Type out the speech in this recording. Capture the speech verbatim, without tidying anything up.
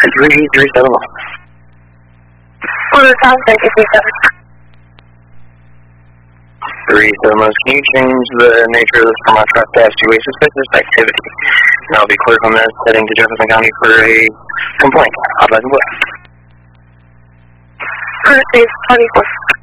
three three seven one. One of the three three seven. three seven one, can you change the nature of this from a trespass to a suspicious activity? And I'll be clear from this, heading to Jefferson County for a complaint. I'd like to look. First is twenty-four.